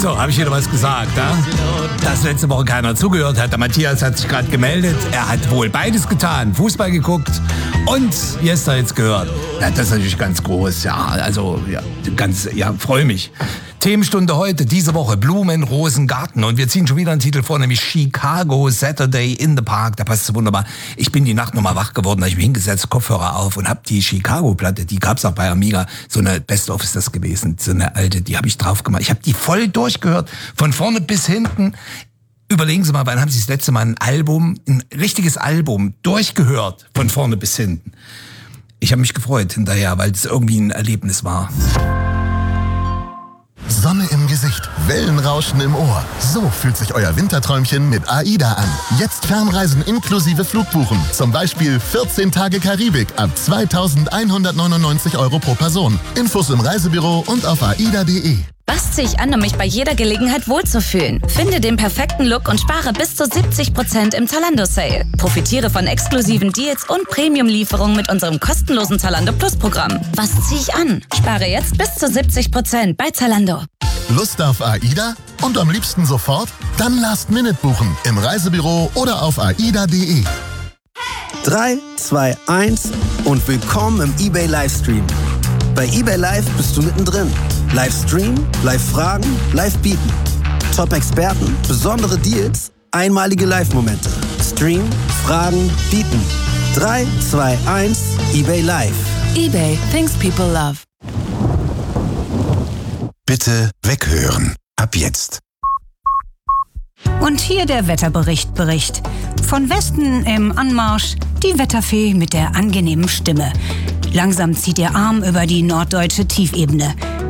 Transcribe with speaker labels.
Speaker 1: So, habe ich wieder was gesagt, ja? Dass letzte Woche keiner zugehört hat. Der Matthias hat sich gerade gemeldet. Er hat wohl beides getan. Fußball geguckt und Yesterday gehört. Ja, das ist natürlich ganz groß. Ja, also, freue mich. Themenstunde heute, diese Woche, Blumen, Rosen, Garten. Und wir ziehen schon wieder einen Titel vor, nämlich Chicago, Saturday in the Park. Da passt es wunderbar. Ich bin die Nacht nochmal wach geworden, da ich mich hingesetzt, Kopfhörer auf und habe die Chicago-Platte, die gab's auch bei Amiga, so eine Best-of ist das gewesen, so eine alte, die habe ich drauf gemacht. Ich habe die voll durchgehört, von vorne bis hinten. Überlegen Sie mal, wann haben Sie das letzte Mal ein richtiges Album durchgehört, von vorne bis hinten? Ich habe mich gefreut hinterher, weil es irgendwie ein Erlebnis war.
Speaker 2: Sonne im Gesicht, Wellenrauschen im Ohr. So fühlt sich euer Winterträumchen mit AIDA an. Jetzt Fernreisen inklusive Flugbuchen. Zum Beispiel 14 Tage Karibik ab 2.199 € pro Person. Infos im Reisebüro und auf aida.de.
Speaker 3: Was ziehe ich an, um mich bei jeder Gelegenheit wohlzufühlen? Finde den perfekten Look und spare bis zu 70% im Zalando-Sale. Profitiere von exklusiven Deals und Premium-Lieferungen mit unserem kostenlosen Zalando Plus-Programm. Was ziehe ich an? Spare jetzt bis zu 70% bei Zalando.
Speaker 2: Lust auf AIDA? Und am liebsten sofort? Dann Last Minute buchen im Reisebüro oder auf aida.de.
Speaker 4: 3, 2, 1 und willkommen im eBay Livestream. Bei eBay Live bist du mittendrin. Livestream, Live-Fragen, Live-Bieten. Top-Experten, besondere Deals, einmalige Live-Momente. Stream, Fragen, Bieten. 3, 2, 1, eBay Live.
Speaker 5: eBay, things people love.
Speaker 6: Bitte weghören. Ab jetzt.
Speaker 7: Und hier der Wetterbericht. Von Westen im Anmarsch die Wetterfee mit der angenehmen Stimme. Langsam zieht ihr Arm über die norddeutsche Tiefebene.